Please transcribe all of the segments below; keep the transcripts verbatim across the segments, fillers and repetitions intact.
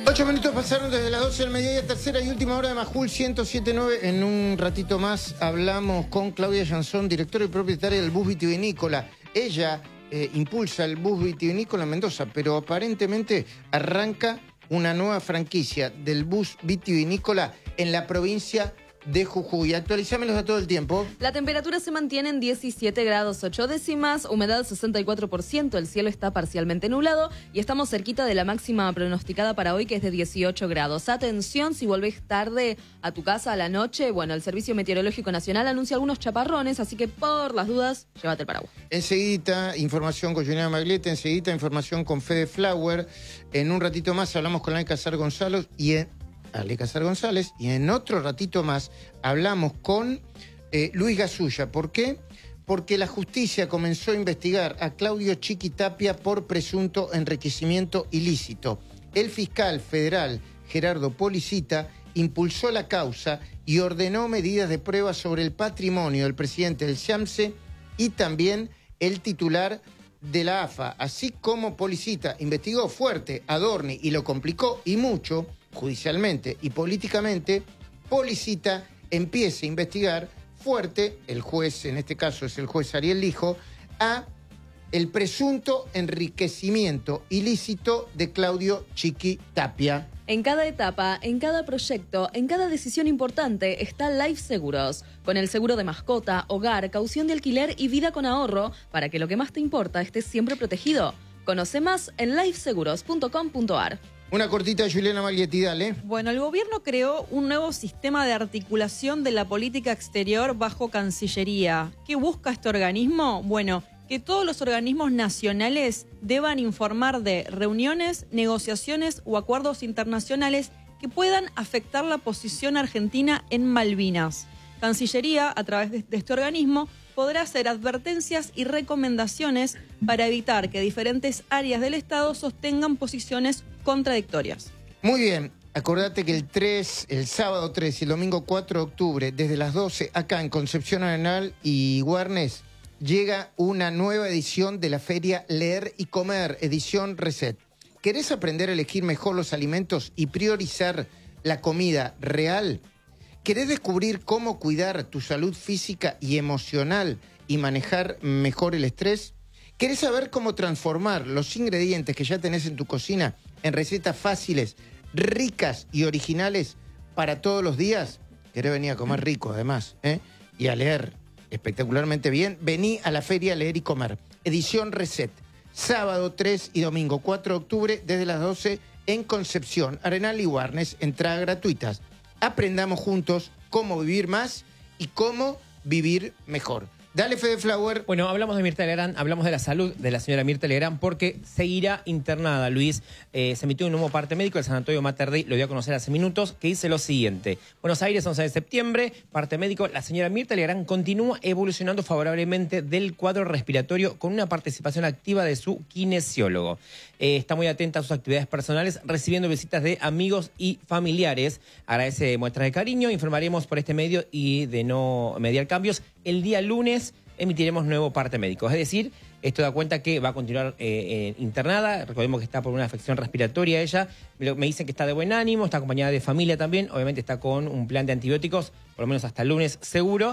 Ocho minutos pasaron desde las doce del mediodía, tercera y última hora de Majul ciento siete punto nueve. En un ratito más hablamos con Claudia Jansón, directora y propietaria del bus vitivinícola. Ella eh, impulsa el bus vitivinícola en Mendoza, pero aparentemente arranca una nueva franquicia del bus vitivinícola en la provincia de Jujuy. Actualizámelos a todo el tiempo. La temperatura se mantiene en diecisiete grados ocho décimas, humedad sesenta y cuatro por ciento, el cielo está parcialmente nublado y estamos cerquita de la máxima pronosticada para hoy, que es de dieciocho grados. Atención, si volvés tarde a tu casa a la noche, bueno, el Servicio Meteorológico Nacional anuncia algunos chaparrones, así que por las dudas, llévate el paraguas. Enseguida, información con Juliana Maglietta, enseguida información con Fede Flower. En un ratito más hablamos con Aleca Sar González y en Aleca Sar González, y en otro ratito más hablamos con eh, Luis Gasulla. ¿Por qué? Porque la justicia comenzó a investigar a Claudio Chiqui Tapia por presunto enriquecimiento ilícito. El fiscal federal Gerardo Policita impulsó la causa y ordenó medidas de prueba sobre el patrimonio del presidente del SIAMSE y también el titular de la A F A. Así como Policita investigó fuerte a Dorni y lo complicó y mucho judicialmente y políticamente, Policita empieza a investigar fuerte, el juez, en este caso es el juez Ariel Lijo, a el presunto enriquecimiento ilícito de Claudio Chiqui Tapia. En cada etapa, en cada proyecto, en cada decisión importante está Life Seguros, con el seguro de mascota, hogar, caución de alquiler y vida con ahorro, para que lo que más te importa esté siempre protegido. Conoce más en life seguros punto com punto ar. Una cortita de Juliana Maglietti, dale. Bueno, el gobierno creó un nuevo sistema de articulación de la política exterior bajo Cancillería. ¿Qué busca este organismo? Bueno, que todos los organismos nacionales deban informar de reuniones, negociaciones o acuerdos internacionales que puedan afectar la posición argentina en Malvinas. Cancillería, a través de este organismo, podrá hacer advertencias y recomendaciones para evitar que diferentes áreas del Estado sostengan posiciones contradictorias. Muy bien. Acordate que el tres, el sábado tres y el domingo cuatro de octubre, desde las doce, acá en Concepción Arenal y Guarnes, llega una nueva edición de la feria Leer y Comer, edición Reset. ¿Querés aprender a elegir mejor los alimentos y priorizar la comida real? ¿Querés descubrir cómo cuidar tu salud física y emocional y manejar mejor el estrés? ¿Querés saber cómo transformar los ingredientes que ya tenés en tu cocina en recetas fáciles, ricas y originales para todos los días? ¿Querés venir a comer rico además, ¿eh? y a leer espectacularmente bien? Vení a la feria Leer y Comer, edición Reset, sábado tres y domingo cuatro de octubre desde las doce en Concepción, Arenal y Guarnes, entradas gratuitas. Aprendamos juntos cómo vivir más y cómo vivir mejor. Dale, Fede Flower. Bueno, hablamos de Mirta Legrand, hablamos de la salud de la señora Mirta Legrand porque seguirá internada, Luis. Eh, se emitió un nuevo parte médico del Sanatorio Mater Dei, lo dio a conocer hace minutos, que dice lo siguiente. Buenos Aires, once de septiembre, parte médico. La señora Mirta Legrand continúa evolucionando favorablemente del cuadro respiratorio con una participación activa de su kinesiólogo. Eh, está muy atenta a sus actividades personales, recibiendo visitas de amigos y familiares. Agradece muestras de cariño. Informaremos por este medio y de no mediar cambios. El día lunes emitiremos nuevo parte médico. Es decir, esto da cuenta que va a continuar eh, eh, internada. Recordemos que está por una afección respiratoria ella. Me, me dicen que está de buen ánimo, está acompañada de familia también. Obviamente está con un plan de antibióticos, por lo menos hasta el lunes seguro.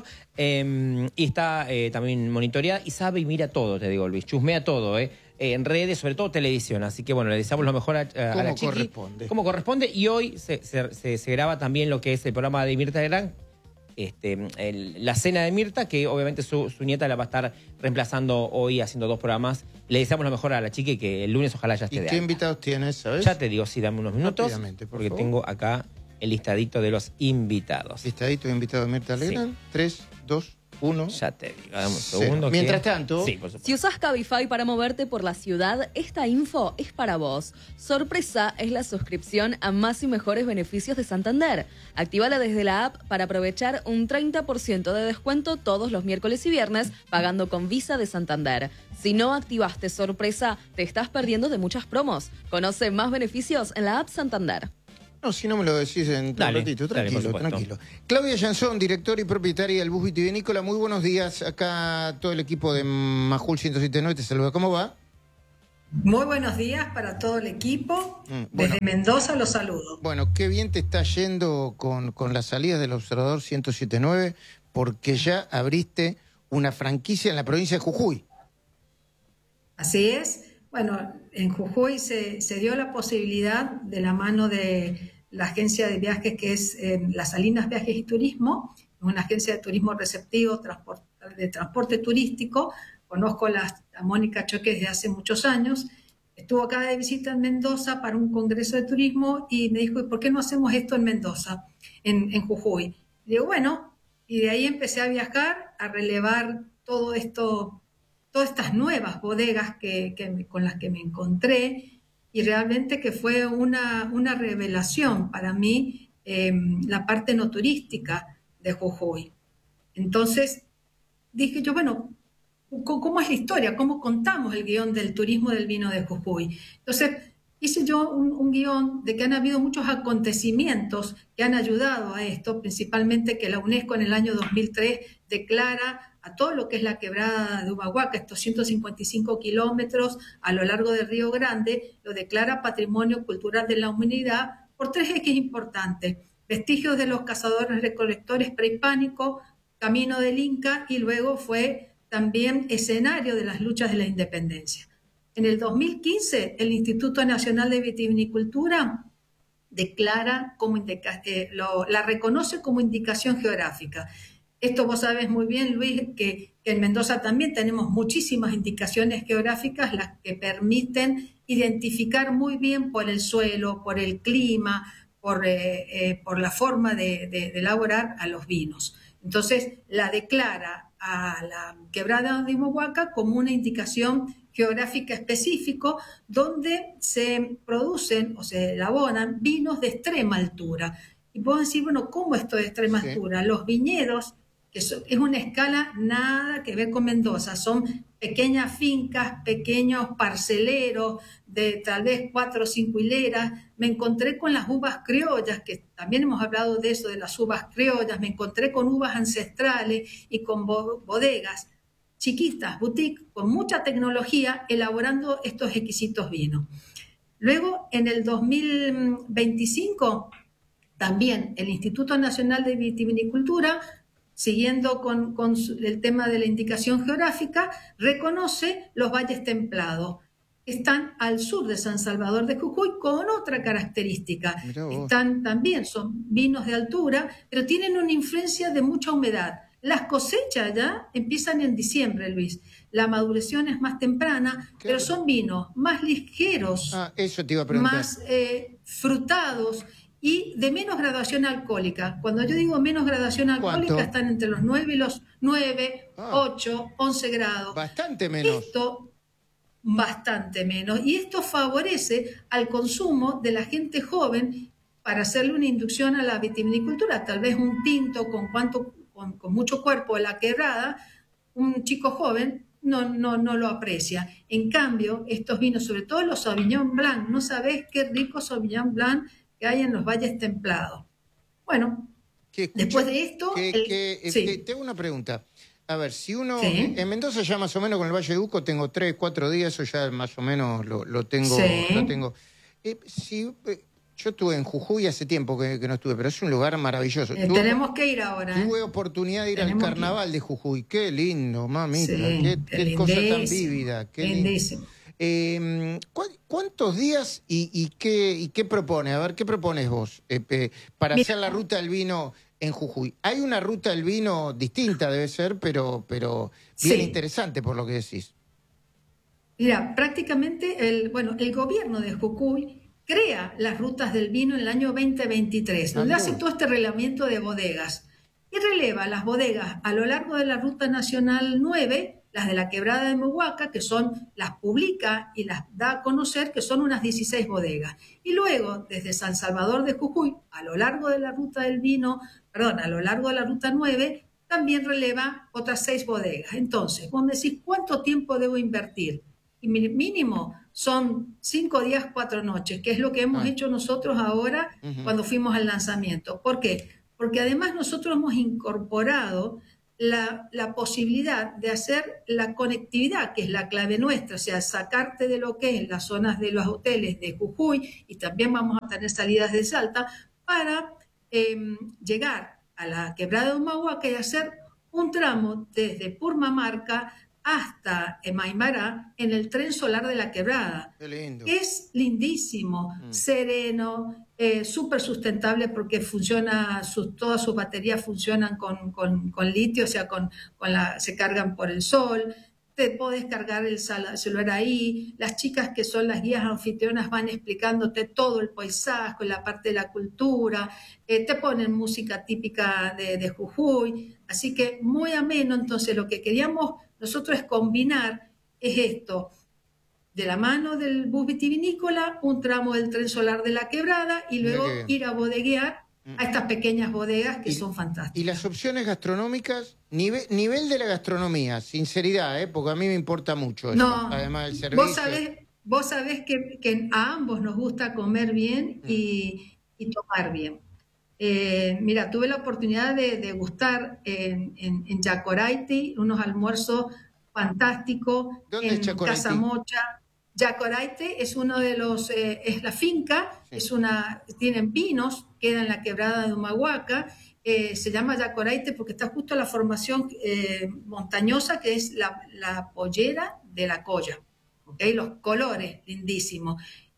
Eh, y está eh, también monitoreada y sabe y mira todo, te digo, Luis. Chusmea todo, ¿eh? en redes, sobre todo televisión. Así que bueno, le deseamos lo mejor a, a, a la Chiqui. corresponde. Como corresponde. Y hoy se, se, se, se graba también lo que es el programa de Mirta Legrand, Este, el, la cena de Mirta, que obviamente su, su nieta la va a estar reemplazando hoy haciendo dos programas. Le deseamos lo mejor a la Chiqui, que el lunes ojalá ya esté ¿Y de qué alta. invitados tienes, sabes? Ya te digo, sí, dame unos minutos, Rápidamente, por porque favor. tengo acá el listadito de los invitados. Listadito de invitados de Mirta Legrand. Sí. tres, dos, uno. Ya te digo, dame un Cero. segundo. Mientras que... tanto... Sí, por supuesto. Si usás Cabify para moverte por la ciudad, esta info es para vos. Sorpresa es la suscripción a más y mejores beneficios de Santander. Actívala desde la app para aprovechar un treinta por ciento de descuento todos los miércoles y viernes pagando con Visa de Santander. Si no activaste Sorpresa, te estás perdiendo de muchas promos. Conoce más beneficios en la app Santander. No, si no me lo decís en Dale, un ratito, dale, por tranquilo, supuesto. tranquilo. Claudia Jansón, directora y propietaria del bus vitivinícola, muy buenos días. Acá todo el equipo de Majul ciento siete punto nueve te saluda. ¿Cómo va? Muy buenos días para todo el equipo. Mm, bueno. Desde Mendoza los saludo. Bueno, qué bien te está yendo con, con las salidas del Observador ciento siete punto nueve, porque ya abriste una franquicia en la provincia de Jujuy. Así es. Bueno, en Jujuy se, se dio la posibilidad, de la mano de la agencia de viajes que es eh, Las Salinas Viajes y Turismo, una agencia de turismo receptivo, transport, de transporte turístico. Conozco la, a Mónica Choque desde hace muchos años. Estuvo acá de visita en Mendoza para un congreso de turismo y me dijo, ¿y por qué no hacemos esto en Mendoza, en, en Jujuy? Y digo, bueno, y de ahí empecé a viajar, a relevar todo esto, todas estas nuevas bodegas que, que, con las que me encontré, y realmente que fue una, una revelación para mí eh, la parte no turística de Jujuy. Entonces dije yo, bueno, ¿cómo es la historia? ¿Cómo contamos el guión del turismo del vino de Jujuy? Entonces hice yo un, un guión de que han habido muchos acontecimientos que han ayudado a esto, principalmente que la UNESCO en el año dos mil tres declara a todo lo que es la quebrada de Humahuaca, estos ciento cincuenta y cinco kilómetros a lo largo del Río Grande, lo declara Patrimonio Cultural de la Humanidad por tres ejes importantes: vestigios de los cazadores recolectores prehispánicos, camino del Inca, y luego fue también escenario de las luchas de la independencia. En el dos mil quince, el Instituto Nacional de Vitivinicultura declara como indica, eh, lo, la reconoce como indicación geográfica. Esto vos sabés muy bien, Luis, que, que en Mendoza también tenemos muchísimas indicaciones geográficas, las que permiten identificar muy bien por el suelo, por el clima, por, eh, eh, por la forma de, de, de elaborar a los vinos. Entonces, la declara a la quebrada de Humahuaca como una indicación geográfica específica donde se producen o se elaboran vinos de extrema altura. Y podemos decir, bueno, ¿cómo esto de extrema sí. altura? Los viñedos, que son, es una escala nada que ver con Mendoza, son pequeñas fincas, pequeños parceleros de tal vez cuatro o cinco hileras. Me encontré con las uvas criollas, que también hemos hablado de eso, de las uvas criollas. Me encontré con uvas ancestrales y con bodegas chiquitas, boutique, con mucha tecnología, elaborando estos exquisitos vinos. Luego, en el dos mil veinticinco, también el Instituto Nacional de Vitivinicultura, siguiendo con, con el tema de la indicación geográfica, reconoce los valles templados. Están al sur de San Salvador de Jujuy con otra característica. Están también, son vinos de altura, pero tienen una influencia de mucha humedad. Las cosechas ya empiezan en diciembre, Luis. La maduración es más temprana, claro, pero son vinos más ligeros, ah, eso te iba a preguntar. más eh, frutados y de menos graduación alcohólica. Cuando yo digo menos graduación alcohólica, ¿cuánto? Están entre los nueve y los nueve, ah, ocho, once grados. Bastante menos. Esto, bastante menos. Y esto favorece al consumo de la gente joven para hacerle una inducción a la vitivinicultura. Tal vez un tinto con, cuanto, con, con mucho cuerpo de la quebrada, un chico joven no, no, no lo aprecia. En cambio, estos vinos, sobre todo los Sauvignon Blanc, no sabés qué rico Sauvignon Blanc que hay en los valles templados. Bueno, escucha, después de esto... Que, el, que, sí. que, tengo una pregunta. A ver, si uno... Sí. En Mendoza ya más o menos con el Valle de Uco tengo tres, cuatro días, eso ya más o menos lo, lo tengo. Sí. Lo tengo. Eh, si, eh, yo estuve en Jujuy hace tiempo que, que no estuve, pero es un lugar maravilloso. Eh, tuve, tenemos que ir ahora. Tuve oportunidad de ir tenemos al carnaval de Jujuy. Qué lindo, mamita. Sí, qué qué cosa tan lindísimo, vívida. Qué lindísimo. Eh, ¿Cuántos días y, y, qué, y qué propone? A ver, ¿qué propones vos eh, eh, para Mira, hacer la ruta del vino en Jujuy? Hay una ruta del vino distinta, debe ser, pero, pero bien sí. interesante por lo que decís. Mira, prácticamente el, bueno, el gobierno de Jujuy crea las rutas del vino en el año veinte veintitrés, donde Ah, hace todo este reglamento de bodegas y releva las bodegas a lo largo de la Ruta Nacional nueve, las de la Quebrada de Humahuaca, que son, las publica y las da a conocer, que son unas dieciséis bodegas. Y luego, desde San Salvador de Jujuy, a lo largo de la Ruta del Vino, perdón, a lo largo de la Ruta nueve, también releva otras seis bodegas. Entonces, vos me decís, ¿cuánto tiempo debo invertir? Y mínimo son cinco días, cuatro noches, que es lo que hemos ah. hecho nosotros ahora uh-huh. cuando fuimos al lanzamiento. ¿Por qué? Porque además nosotros hemos incorporado la, la posibilidad de hacer la conectividad, que es la clave nuestra, o sea, sacarte de lo que es las zonas de los hoteles de Jujuy, y también vamos a tener salidas de Salta, para eh, llegar a la quebrada de Humahuaca y hacer un tramo desde Purmamarca hasta Maimará en el tren solar de la quebrada. Qué lindo. Es lindísimo, mm. sereno, eh, súper sustentable porque funciona, sus, todas sus baterías funcionan con, con, con litio, o sea, con, con la, se cargan por el sol. Te podés cargar el celular ahí. Las chicas que son las guías anfitrionas van explicándote todo el paisaje, la parte de la cultura, eh, te ponen música típica de, de Jujuy, así que muy ameno. Entonces lo que queríamos nosotros es combinar es esto, de la mano del bus vitivinícola, un tramo del tren solar de la quebrada y luego ir a bodeguear a estas pequeñas bodegas que y, son fantásticas. Y las opciones gastronómicas, nivel, nivel de la gastronomía, sinceridad, ¿eh? Porque a mí me importa mucho eso, no, además del servicio. Vos sabés, vos sabés que, que a ambos nos gusta comer bien y, y tomar bien. Eh, mira, tuve la oportunidad de, de gustar en, en, en Yacoraiti unos almuerzos fantásticos. ¿Dónde en es Yacoraiti? Casa Mocha. Yacoraite es uno de los, eh, es la finca, sí. es una, tienen pinos, queda en la quebrada de Humahuaca, eh, se llama Yacoraite porque está justo la formación eh, montañosa que es la, la pollera de la colla, ¿okay? Los colores lindísimos.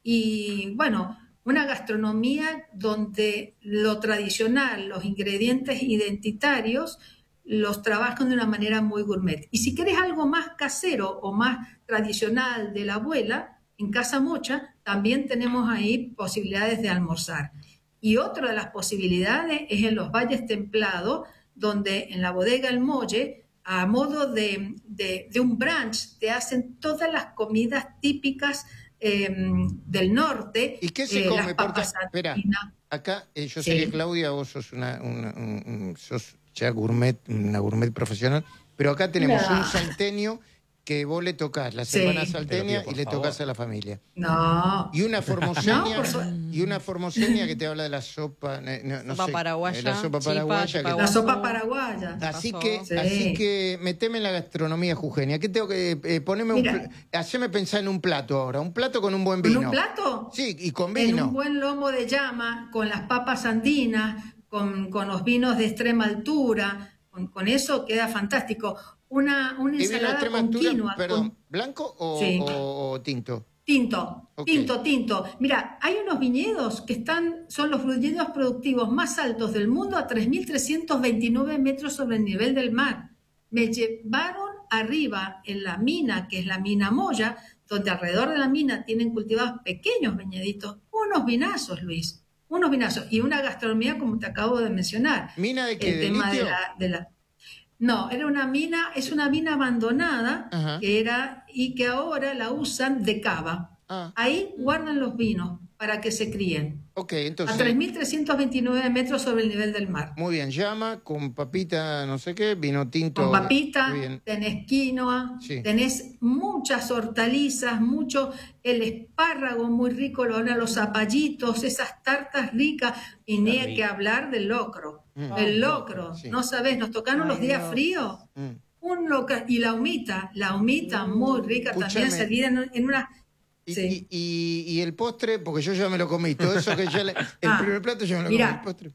Y bueno, una gastronomía donde lo tradicional, los ingredientes identitarios, los trabajan de una manera muy gourmet. Y si querés algo más casero o más tradicional de la abuela, en Casa Mocha también tenemos ahí posibilidades de almorzar. Y otra de las posibilidades es en los Valles Templados, donde en la bodega El Molle, a modo de, de, de un brunch, te hacen todas las comidas típicas eh, del norte. ¿Y qué se eh, come? las papas Porque, espera, acá eh, yo sí. sé que Claudia, vos sos una, una un, un, sos ya gourmet, una gourmet profesional, pero acá tenemos no. un salteño que vos le tocás la semana sí. salteña pido, y le favor. tocas a la familia. No. Y una formoseña, no, y una formoseña que te habla de la sopa, no, no sopa sé, paraguaya, la sopa paraguaya. Chipa, que la sopa paraguaya. Así que, sí. así que meteme en la gastronomía jujeña. ¿Qué tengo que eh, ponerme un pl- haceme pensar en un plato ahora, un plato con un buen vino. ¿En un plato? Sí, y con vino. En un buen lomo de llama, con las papas andinas, con, con los vinos de extrema altura. Con, con eso queda fantástico. Una, una ensalada con quinoa. Perdón, con... ¿blanco o, sí. o, o tinto? Tinto, okay. tinto, tinto. Mira, hay unos viñedos que están, son los viñedos productivos más altos del mundo a tres mil trescientos veintinueve metros sobre el nivel del mar. Me llevaron arriba en la mina, que es la mina Moya, donde alrededor de la mina tienen cultivados pequeños viñeditos, unos vinazos, Luis. Unos vinazos y una gastronomía como te acabo de mencionar. ¿Mina de qué? El ¿De tema litio? de la, de la... No, era una mina, es una mina abandonada. Ajá. que era y que ahora la usan de cava. Ah. Ahí guardan los vinos para que se críen. Okay, entonces, a tres mil trescientos veintinueve metros sobre el nivel del mar. Muy bien, llama con papita, no sé qué, vino tinto. Con papita, tenés quinoa, sí. tenés muchas hortalizas, mucho el espárrago muy rico, los zapallitos, esas tartas ricas, y ni hay que hablar del locro. Mm. El locro, sí. no sabés, nos tocaron Ay, los días Dios. fríos. Mm. Un loca, y la humita, la humita mm. muy rica, Escúchame. también servida en, en una... Y, sí. y, y, y el postre, porque yo ya me lo comí, todo eso que ya le, el ah, primer plato yo me lo mirá, comí, el postre.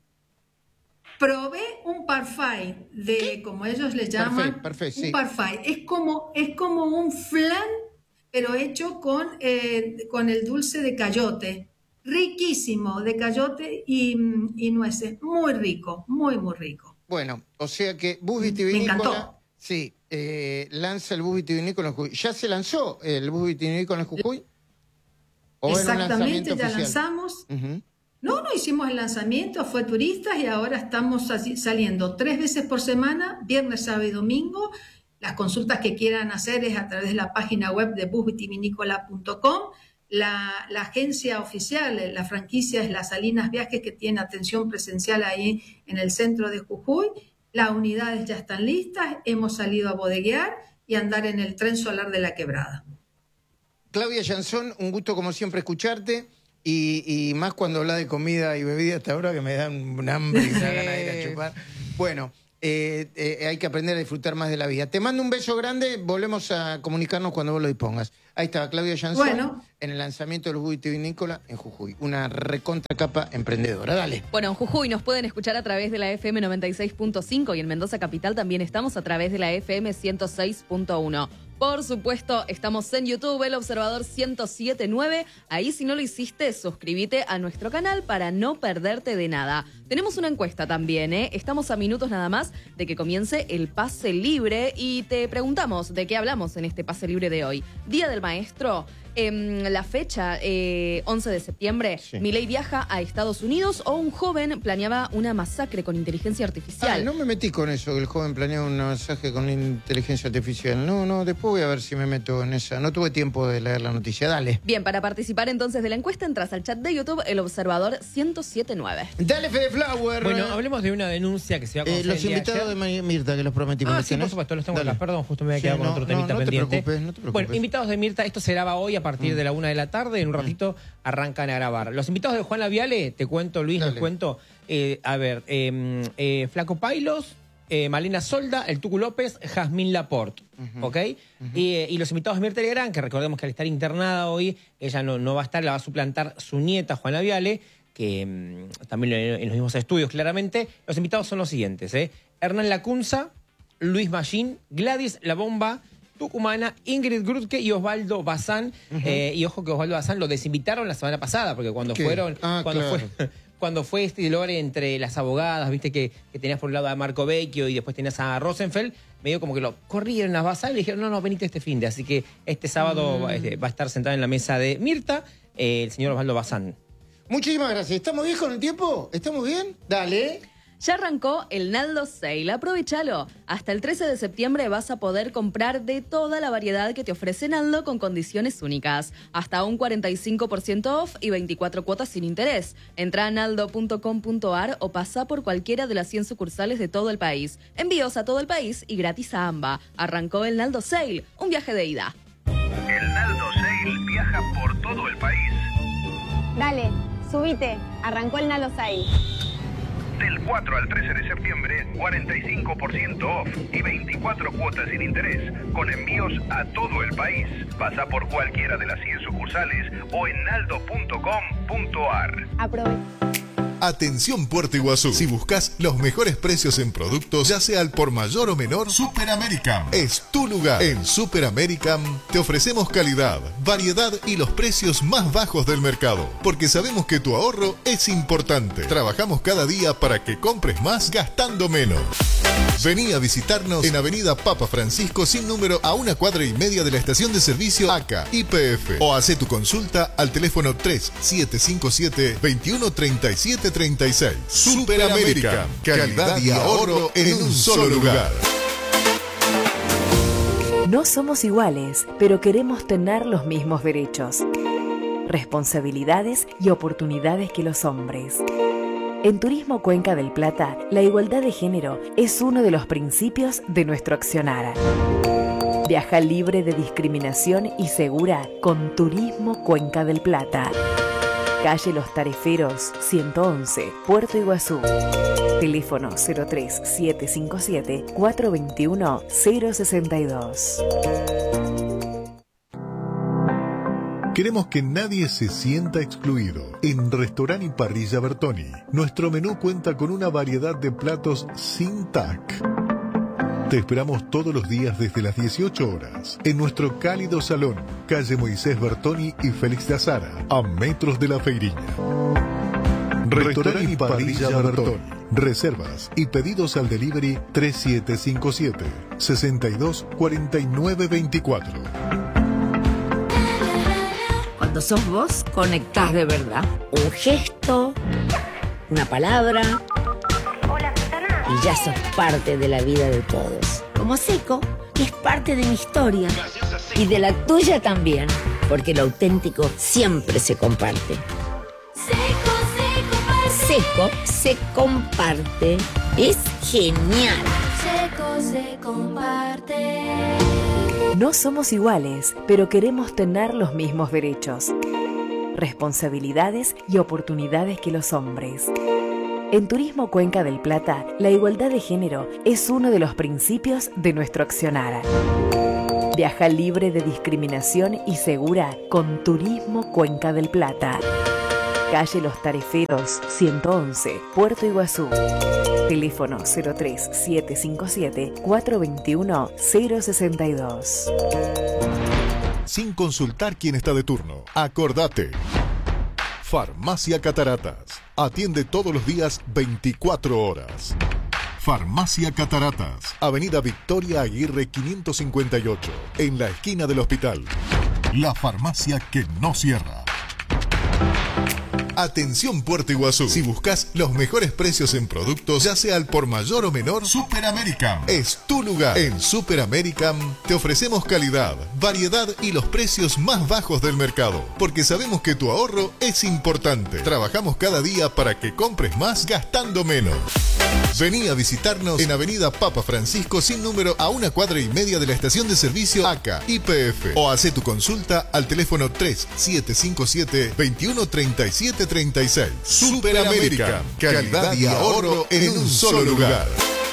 Probé un parfait de, ¿Qué? como ellos le llaman, parfait, parfait, un sí. parfait. Es como, es como un flan, pero hecho con, eh, con el dulce de cayote. Riquísimo, de cayote y, y nueces. Muy rico, muy, muy rico. Bueno, o sea que bus vitivinícola... Me encantó. Sí, eh, lanza el bus vitivinícola en Jujuy. ¿Ya se lanzó el bus vitivinícola en Jujuy? Exactamente, ya oficial? lanzamos. Uh-huh. No, no hicimos el lanzamiento, fue turistas y ahora estamos saliendo tres veces por semana, viernes, sábado y domingo. Las consultas que quieran hacer es a través de la página web de bus vitivinícola punto com. La, la agencia oficial, la franquicia es Las Salinas Viajes, que tiene atención presencial ahí en el centro de Jujuy. Las unidades ya están listas, hemos salido a bodeguear y andar en el tren solar de la quebrada. Claudia Jansón, un gusto como siempre escucharte y, y más cuando habla de comida y bebida hasta ahora que me dan un hambre y una gana de ir a chupar. Bueno, Eh, eh, hay que aprender a disfrutar más de la vida. Te mando un beso grande, volvemos a comunicarnos cuando vos lo dispongas. Ahí estaba Claudia Jansson Bueno. en el lanzamiento del Jujuy Vitivinícola en Jujuy. Una recontra capa emprendedora. Dale. Bueno, en Jujuy nos pueden escuchar a través de la F M noventa y seis punto cinco y en Mendoza Capital también estamos a través de la F M ciento seis punto uno. Por supuesto, estamos en YouTube, El Observador ciento siete punto nueve. Ahí, si no lo hiciste, suscríbete a nuestro canal para no perderte de nada. Tenemos una encuesta también, ¿eh? Estamos a minutos nada más de que comience el pase libre y te preguntamos de qué hablamos en este pase libre de hoy. Día del Maestro. Eh, la fecha, eh, once de septiembre, Sí. Milei viaja a Estados Unidos o un joven planeaba una masacre con inteligencia artificial. Ay, no me metí con eso, que el joven planea un mensaje con inteligencia artificial. No, no, después voy a ver si me meto en esa. No tuve tiempo de leer la noticia. Dale. Bien, para participar entonces de la encuesta entras al chat de YouTube El Observador ciento siete punto nueve. Dale, Fede Flower. Bueno, hablemos de una denuncia que se va a Eh, conocer los el día de invitados de ayer. Ma- Mirta, que los prometimos. Ah, ¿los sí, por tenés? supuesto, los tengo Dale. acá. Perdón, justo me había Sí, quedado con no, otro no, temita no te pendiente. preocupes, no te preocupes. Bueno, invitados de Mirta, esto se graba hoy a partir de la una de la tarde. En un ratito arrancan a grabar. Los invitados de Juan Laviale, te cuento, Luis, Dale. les cuento. Eh, a ver, eh, eh, Flaco Pailos, eh, Malena Solda, el Tucu López, Jazmín Laporte. ¿Ok? y, eh, y los invitados de Mirta Legrand, que recordemos que al estar internada hoy, ella no, no va a estar, la va a suplantar su nieta, Juan Laviale, que mm, también en los mismos estudios, claramente. Los invitados son los siguientes, ¿eh? Hernán Lacunza, Luis Mallín, Gladys La Bomba, Tucumana, Ingrid Grutke y Osvaldo Bazán. eh, y ojo que Osvaldo Bazán lo desinvitaron la semana pasada, porque cuando ¿Qué? fueron, Ah, cuando claro. fue, cuando fue este lore entre las abogadas, viste que, que tenías por un lado a Marco Vecchio y después tenías a Rosenfeld, medio como que lo corrieron a Bazán y le dijeron, no, no, venite este fin de. Así que este sábado Mm. va, este, va a estar sentado en la mesa de Mirta eh, el señor Osvaldo Bazán. Muchísimas gracias. ¿Estamos bien con el tiempo? ¿Estamos bien? Dale. Ya arrancó el Naldo Sale, aprovechalo. Hasta el trece de septiembre vas a poder comprar de toda la variedad que te ofrece Naldo con condiciones únicas. Hasta un cuarenta y cinco por ciento off y veinticuatro cuotas sin interés. Entra a naldo punto com punto ar o pasa por cualquiera de las cien sucursales de todo el país. Envíos a todo el país y gratis a AMBA. Arrancó el Naldo Sale, un viaje de ida. El Naldo Sale viaja por todo el país. Dale, subite. Arrancó el Naldo Sale. Del cuatro al trece de septiembre, cuarenta y cinco por ciento off y veinticuatro cuotas sin interés, con envíos a todo el país. Pasa por cualquiera de las cien sucursales o en naldo punto com punto ar. Aprovecha. Atención Puerto Iguazú. Si buscas los mejores precios en productos, ya sea al por mayor o menor, Super American es tu lugar. En Super American te ofrecemos calidad, variedad y los precios más bajos del mercado. Porque sabemos que tu ahorro es importante. Trabajamos cada día para que compres más gastando menos. Vení a visitarnos en Avenida Papa Francisco sin número a una cuadra y media de la estación de servicio A C A Y P F. O hace tu consulta al teléfono tres siete cinco siete, dos uno tres siete tres seis. Super América. Calidad y ahorro en un solo lugar. No somos iguales, pero queremos tener los mismos derechos, responsabilidades y oportunidades que los hombres. En Turismo Cuenca del Plata, la igualdad de género es uno de los principios de nuestro accionar. Viaja libre de discriminación y segura con Turismo Cuenca del Plata. Calle Los Tareferos, ciento once, Puerto Iguazú. Teléfono cero tres siete cinco siete, cuatro dos uno, cero seis dos. Queremos que nadie se sienta excluido. En Restaurant y Parrilla Bertoni, nuestro menú cuenta con una variedad de platos sin T A C. Te esperamos todos los días desde las dieciocho horas en nuestro cálido salón, calle Moisés Bertoni y Félix de Azara, a metros de la Feiriña. Restaurant y Parrilla Bertoni. Reservas y pedidos al delivery tres siete cinco siete, seis dos cuatro nueve dos cuatro. Cuando sos vos, conectás de verdad. Un gesto, una palabra, y ya sos parte de la vida de todos. Como Seco, que es parte de mi historia. Y de la tuya también, porque lo auténtico siempre se comparte. Seco, Seco se comparte. Es genial. Seco se comparte. No somos iguales, pero queremos tener los mismos derechos, responsabilidades y oportunidades que los hombres. En Turismo Cuenca del Plata, la igualdad de género es uno de los principios de nuestro accionar. Viaja libre de discriminación y segura con Turismo Cuenca del Plata. Calle Los Tareferos, ciento once, Puerto Iguazú. Teléfono cero tres siete cinco siete cuatro dos uno cero seis dos. Sin consultar quién está de turno. Acordate. Farmacia Cataratas. Atiende todos los días veinticuatro horas. Farmacia Cataratas. Avenida Victoria Aguirre quinientos cincuenta y ocho. En la esquina del hospital. La farmacia que no cierra. Atención Puerto Iguazú. Si buscas los mejores precios en productos, ya sea al por mayor o menor, Super American es tu lugar. En Super American te ofrecemos calidad, variedad y los precios más bajos del mercado. Porque sabemos que tu ahorro es importante. Trabajamos cada día para que compres más gastando menos. Vení a visitarnos en Avenida Papa Francisco sin número a una cuadra y media de la estación de servicio A C A Y P F. O hace tu consulta al teléfono tres siete cinco siete dos uno tres siete tres seis. Super American. Calidad y ahorro en un solo lugar.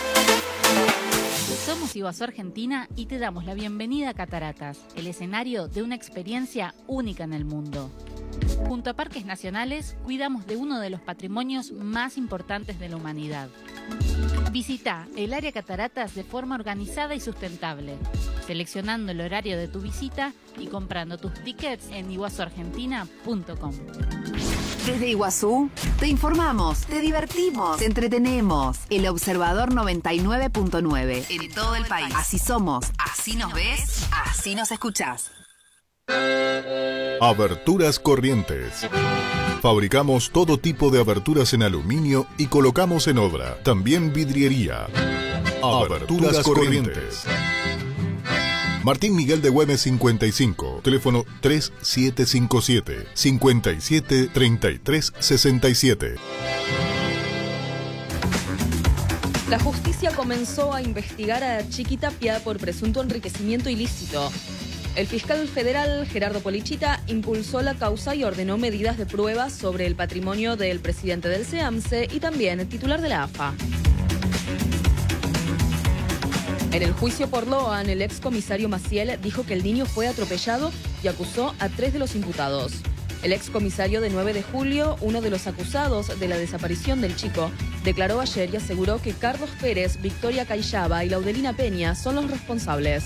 Somos Iguazú Argentina y te damos la bienvenida a Cataratas, el escenario de una experiencia única en el mundo. Junto a Parques Nacionales, cuidamos de uno de los patrimonios más importantes de la humanidad. Visita el área Cataratas de forma organizada y sustentable, seleccionando el horario de tu visita y comprando tus tickets en iguazú argentina punto com. Desde Iguazú, te informamos, te divertimos, te entretenemos. El Observador noventa y nueve punto nueve. En todo el país. Así somos, así nos ves, así nos escuchás. Aberturas Corrientes. Fabricamos todo tipo de aberturas en aluminio y colocamos en obra. También vidriería. Aberturas Corrientes. Martín Miguel de Güemes cincuenta y cinco. Teléfono tres siete cinco siete, cinco siete tres tres seis siete. La justicia comenzó a investigar a Chiqui Tapia por presunto enriquecimiento ilícito. El fiscal federal Gerardo Polichita impulsó la causa y ordenó medidas de prueba sobre el patrimonio del presidente del SEAMSE y también el titular de la A F A. En el juicio por Loan, el excomisario Maciel dijo que el niño fue atropellado y acusó a tres de los imputados. El excomisario de nueve de julio, uno de los acusados de la desaparición del chico, declaró ayer y aseguró que Carlos Pérez, Victoria Cayaba y Laudelina Peña son los responsables.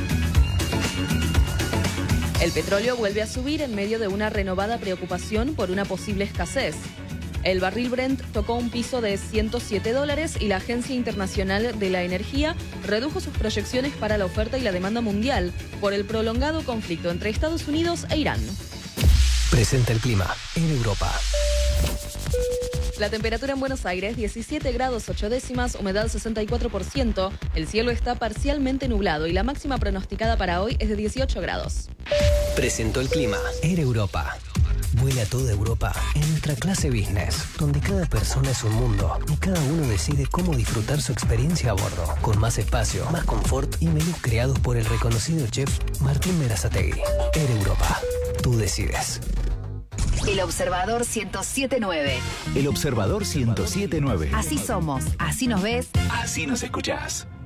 El petróleo vuelve a subir en medio de una renovada preocupación por una posible escasez. El barril Brent tocó un piso de ciento siete dólares y la Agencia Internacional de la Energía redujo sus proyecciones para la oferta y la demanda mundial por el prolongado conflicto entre Estados Unidos e Irán. Presenta el clima en Europa. La temperatura en Buenos Aires, diecisiete grados ocho décimas, humedad sesenta y cuatro por ciento. El cielo está parcialmente nublado y la máxima pronosticada para hoy es de dieciocho grados. Presentó el clima en Europa. Vuela a toda Europa en nuestra clase business, donde cada persona es un mundo y cada uno decide cómo disfrutar su experiencia a bordo, con más espacio, más confort y menús creados por el reconocido chef Martín Berazategui. Air Europa, tú decides. El Observador ciento siete punto nueve. El Observador ciento siete punto nueve. Así somos, así nos ves, así nos escuchás.